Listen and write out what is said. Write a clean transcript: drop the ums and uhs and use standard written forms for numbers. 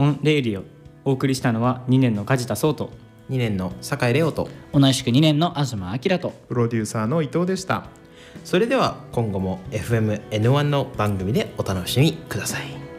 F1 レイディオ。お送りしたのは2年の梶田壮と 2年の酒井レオと同じく2年の東明とプロデューサーの伊藤でした。 それでは今後も FMN1 の番組でお楽しみください。